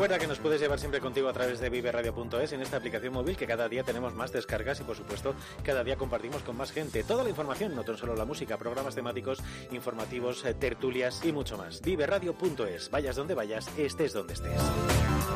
Recuerda que nos puedes llevar siempre contigo a través de viveradio.es, en esta aplicación móvil, que cada día tenemos más descargas y, por supuesto, cada día compartimos con más gente toda la información, no tan solo la música, programas temáticos, informativos, tertulias y mucho más. Viveradio.es. Vayas donde vayas, estés donde estés.